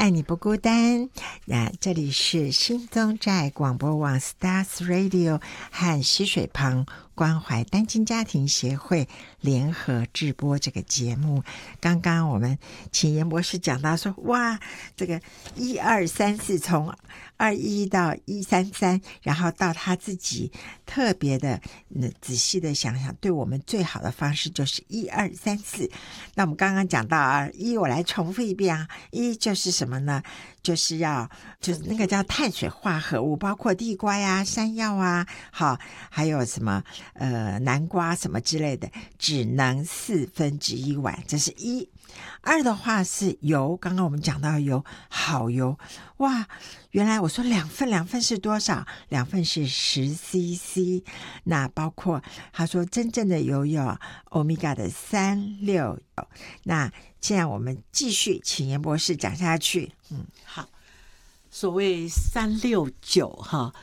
爱你不孤单。这里是新宗寨广播网 Stars Radio 和溪水旁关怀单亲家庭协会联合制播这个节目。刚刚我们请严博士讲到说，哇，这个1234从21到133，然后到他自己特别的仔细的想想，对我们最好的方式就是1234。那我们刚刚讲到我来重复一遍啊，就是什么呢？就是那个叫碳水化合物，包括地瓜呀、山药啊，好，还有什么南瓜什么之类的，只能1/4碗，这是1。2的话是油，刚刚我们讲到油，好油，哇，原来我说2份是多少？2份是10cc， 那包括他说真正的油有欧米伽的3、6油。那现在我们继续请严博士讲下去。 好，所谓369哈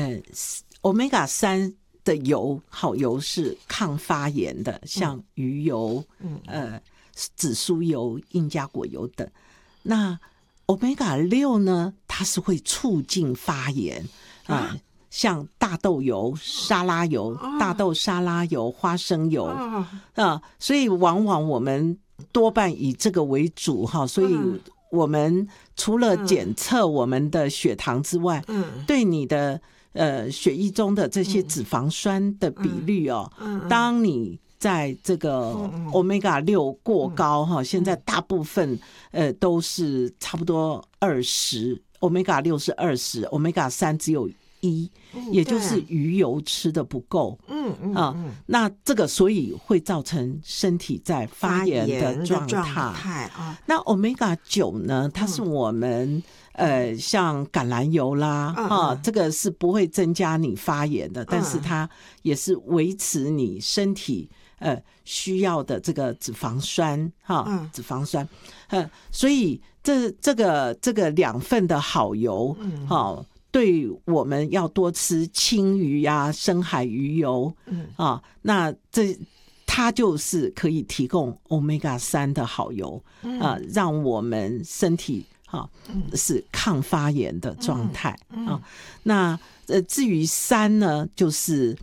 ，omega 3的油，好油是抗发炎的，像鱼油，紫苏油、印加果油等。那 omega 6呢，它是会促进发炎像大豆油、沙拉油、大豆沙拉油、花生油所以往往我们多半以这个为主哈，所以我们除了检测我们的血糖之外，对你的血液中的这些脂肪酸的比率当你在这个 omega 6过高现在大部分都是差不多20， omega 6是20， omega 3只有1，也就是鱼油吃的不够。那这个所以会造成身体在发炎的状态。那 omega 9呢，它是我们像橄榄油啦这个是不会增加你发炎的，但是它也是维持你身体需要的这个脂肪酸脂肪酸所以这个2份的好油对我们要多吃青鱼啊、深海鱼油那它就是可以提供 omega 3的好油让我们身体是抗发炎的状态那至于3呢，就是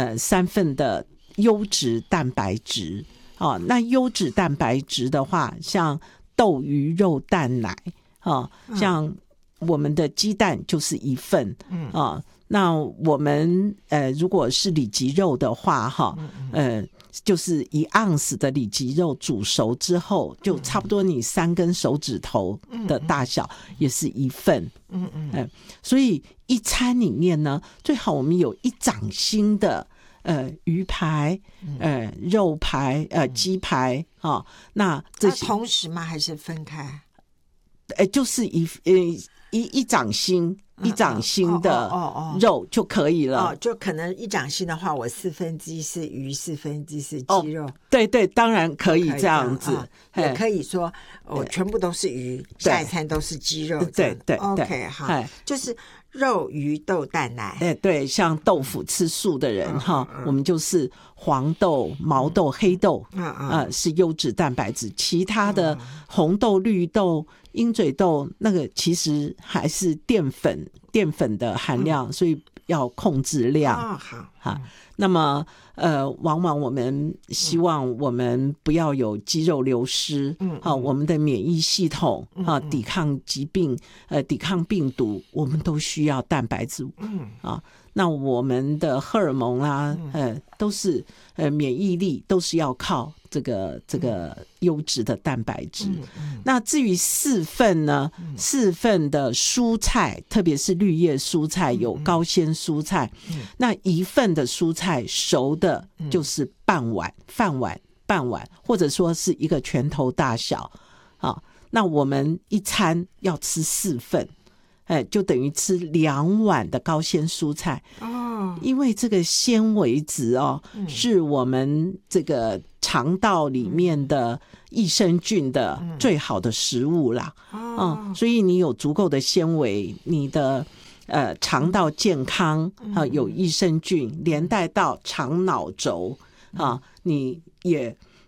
3份的优质蛋白质那优质蛋白质的话，像豆、鱼、肉、蛋、奶像我们的鸡蛋就是1份那我们如果是里脊肉的话就是1盎司的里脊肉煮熟之后，就差不多你3根手指头的大小，也是1份所以一餐里面呢，最好我们有1掌心的鱼排肉排鸡排那这些同时吗？还是分开？ 就是一掌心的肉就可以了就可能1掌心的话，我1/4是鱼，1/4是鸡肉对，当然可以这样子也可以说我全部都是鱼，下一餐都是鸡肉对 OK 好，就是肉、鱼、豆、蛋、奶对，像豆腐吃素的人我们就是黄豆、毛豆、黑豆是优质蛋白质，其他的红豆、绿豆、鹰嘴豆那个其实还是淀粉的含量所以要控制量好那么往往我们希望我们不要有肌肉流失我们的免疫系统抵抗疾病抵抗病毒，我们都需要蛋白质那我们的荷尔蒙都是免疫力都是要靠这个优质的蛋白质那至于4份呢，4份的蔬菜，特别是绿叶蔬菜有高纤蔬菜那1份的蔬菜熟的就是半碗或者说是一个拳头大小那我们一餐要吃4份就等于吃2碗的高纤蔬菜因为这个纤维质是我们这个肠道里面的益生菌的最好的食物啦所以你有足够的纤维，你的肠道健康有益生菌，连带到肠脑轴你也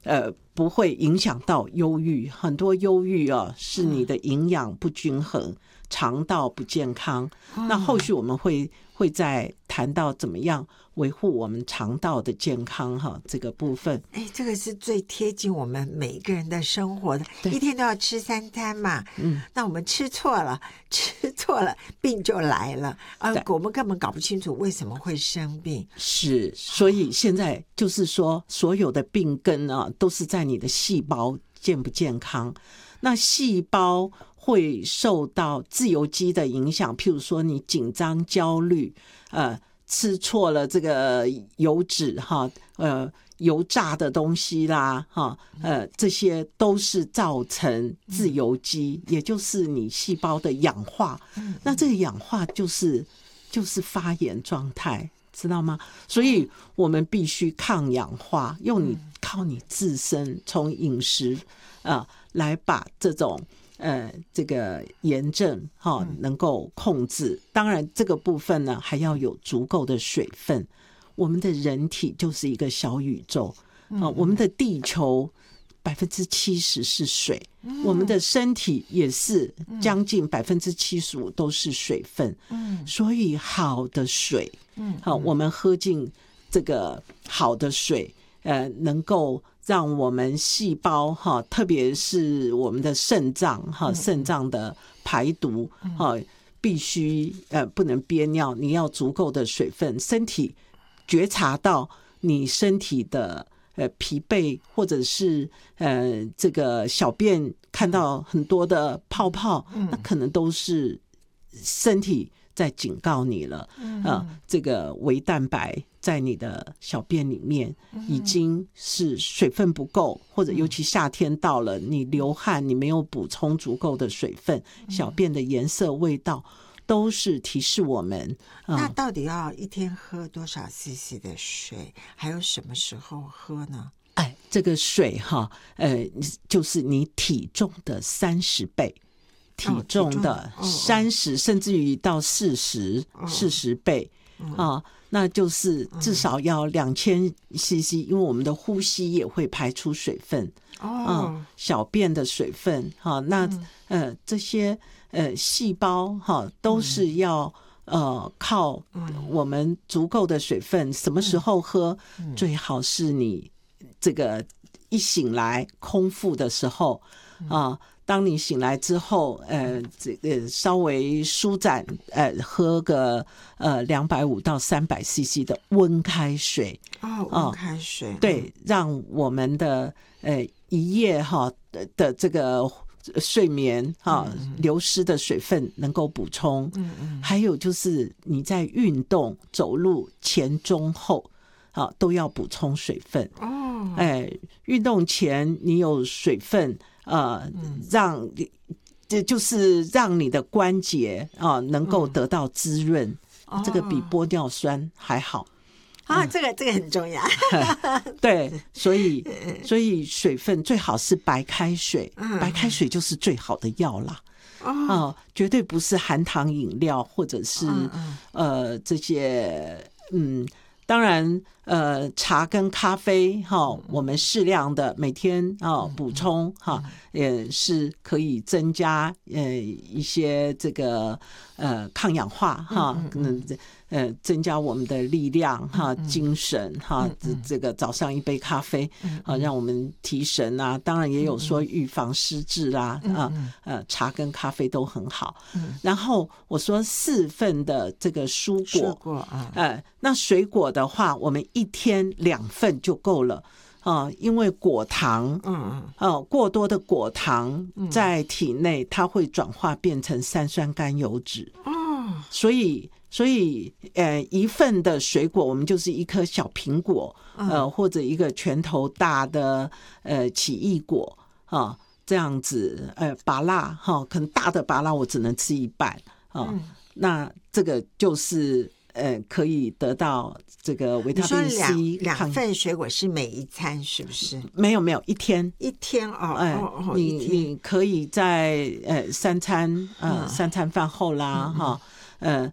不会影响到忧郁。很多忧郁啊是你的营养不均衡，肠道不健康。那后续我们会再谈到怎么样维护我们肠道的健康哈，这个部分。 这个是最贴近我们每一个人的生活的，一天都要吃3餐嘛。那我们吃错了，病就来了，我们根本搞不清楚为什么会生病。 是，所以现在就是说，所有的病根啊，都是在你的细胞健不健康。那细胞会受到自由基的影响，譬如说你紧张、焦虑，吃错了这个油脂哈，油炸的东西啦，哈，这些都是造成自由基，也就是你细胞的氧化。那这个氧化就是发炎状态，知道吗？所以我们必须抗氧化，靠你自身从饮食来把这种这个炎症能够控制。当然这个部分呢还要有足够的水分。我们的人体就是一个小宇宙我们的地球70%是水，我们的身体也是将近75%都是水分。所以好的水我们喝进这个好的水能够让我们细胞特别是我们的肾脏肾脏的排毒必须不能憋尿，你要足够的水分。身体觉察到你身体的疲惫，或者是这个小便看到很多的泡泡，那可能都是身体在警告你了。这个微蛋白在你的小便里面已经是水分不够，或者尤其夏天到了，你流汗，你没有补充足够的水分，小便的颜色、味道都是提示我们。 那到底要一天喝多少 CC 的水，还有什么时候喝呢？ 这个水就是你体重的30倍，体重的30甚至于到40倍那就是至少要2000 CC， 因为我们的呼吸也会排出水分小便的水分那这些细胞都是要靠我们足够的水分。什么时候喝？最好是你这个一醒来空腹的时候当你醒来之后这个稍微舒展喝个250到300 CC 的温开水温开水对，让我们的一夜的这个睡眠流失的水分能够补充。还有就是你在运动走路前中后都要补充水分运动前你有水分就是让你的关节能够得到滋润这个比玻尿酸还好这个很重要对，所以水分最好是白开水白开水就是最好的药啦绝对不是含糖饮料或者是这些当然茶跟咖啡我们适量的每天补充也是可以增加一些这个抗氧化增加我们的力量精神这个早上一杯咖啡让我们提神当然也有说预防失智啦茶跟咖啡都很好然后我说4份的这个蔬果那水果的话我们一天2份就够了因为果糖过多的果糖在体内它会转化变成三酸甘油酯所以1份的水果我们就是一颗小苹果或者一个拳头大的奇异果这样子芭乐可能大的芭乐我只能吃一半那这个就是可以得到这个维他命 C。 2份水果是每一餐是不是？ 没有一天你可以在3餐饭后啦